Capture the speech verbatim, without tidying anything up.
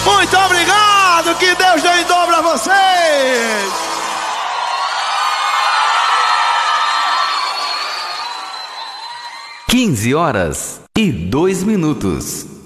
Muito obrigado, que Deus dê em dobro a vocês. quinze horas e dois minutos.